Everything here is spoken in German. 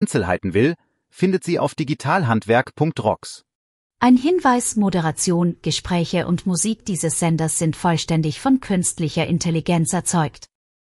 Einzelheiten will, findet sie auf digitalhandwerk.rocks. Ein Hinweis: Moderation, Gespräche und Musik dieses Senders sind vollständig von künstlicher Intelligenz erzeugt.